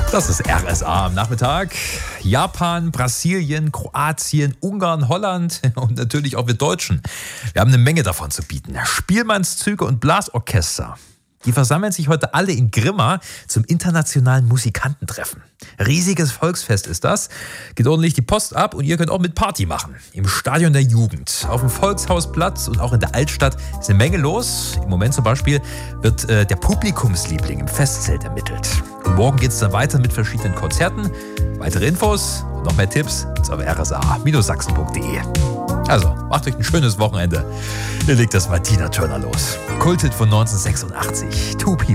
Das ist RSA am Nachmittag. Japan, Brasilien, Kroatien, Ungarn, Holland und natürlich auch wir Deutschen. Wir haben eine Menge davon zu bieten. Spielmannszüge und Blasorchester. Die versammeln sich heute alle in Grimma zum internationalen Musikantentreffen. Riesiges Volksfest ist das. Geht ordentlich die Post ab und ihr könnt auch mit Party machen. Im Stadion der Jugend, auf dem Volkshausplatz und auch in der Altstadt ist eine Menge los. Im Moment zum Beispiel wird der Publikumsliebling im Festzelt ermittelt. Und morgen geht es dann weiter mit verschiedenen Konzerten. Weitere Infos und noch mehr Tipps auf rsa-sachsen.de. Also, macht euch ein schönes Wochenende. Hier legt das Martina Turner los. Kulthit von 1986. Two People.